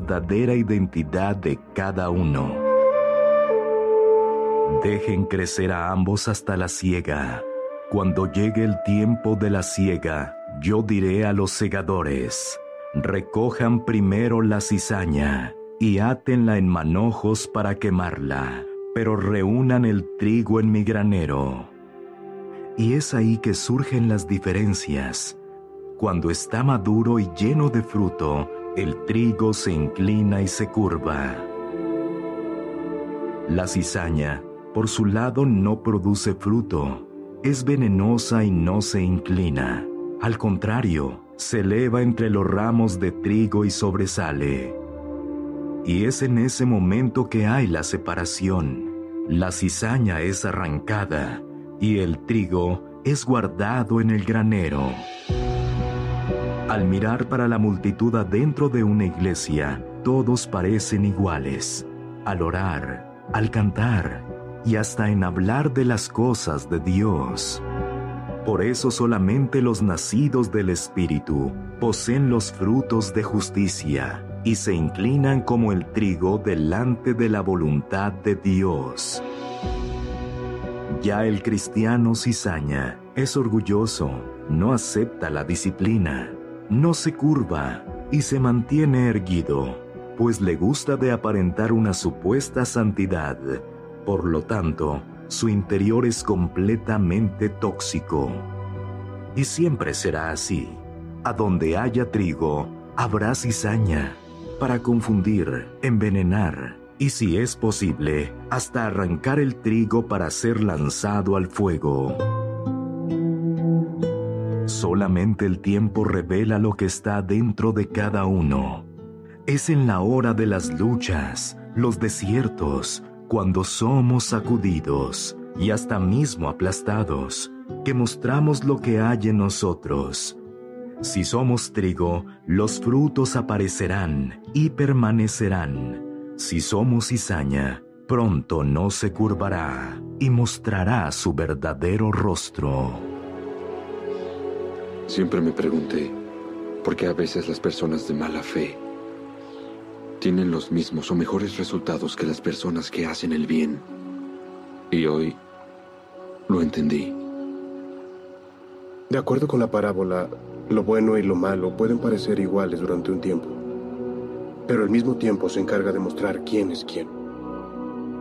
verdadera identidad de cada uno. Dejen crecer a ambos hasta la siega. Cuando llegue el tiempo de la siega, yo diré a los segadores: recojan primero la cizaña y átenla en manojos para quemarla, pero reúnan el trigo en mi granero. Y es ahí que surgen las diferencias. Cuando está maduro y lleno de fruto, el trigo se inclina y se curva. La cizaña, por su lado, no produce fruto. Es venenosa y no se inclina. Al contrario, se eleva entre los ramos de trigo y sobresale. Y es en ese momento que hay la separación. La cizaña es arrancada y el trigo es guardado en el granero. Al mirar para la multitud adentro de una iglesia, todos parecen iguales. Al orar, al cantar y hasta en hablar de las cosas de Dios. Por eso solamente los nacidos del Espíritu poseen los frutos de justicia y se inclinan como el trigo delante de la voluntad de Dios. Ya el cristiano cizaña es orgulloso, no acepta la disciplina, no se curva y se mantiene erguido, pues le gusta de aparentar una supuesta santidad. Por lo tanto, su interior es completamente tóxico. Y siempre será así. A donde haya trigo, habrá cizaña, para confundir, envenenar, y si es posible, hasta arrancar el trigo para ser lanzado al fuego. Solamente el tiempo revela lo que está dentro de cada uno. Es en la hora de las luchas, los desiertos, cuando somos sacudidos y hasta mismo aplastados, que mostramos lo que hay en nosotros. Si somos trigo, los frutos aparecerán y permanecerán. Si somos cizaña, pronto no se curvará y mostrará su verdadero rostro. Siempre me pregunté por qué a veces las personas de mala fe tienen los mismos o mejores resultados que las personas que hacen el bien. Y hoy lo entendí. De acuerdo con la parábola, lo bueno y lo malo pueden parecer iguales durante un tiempo, pero al mismo tiempo se encarga de mostrar quién es quién.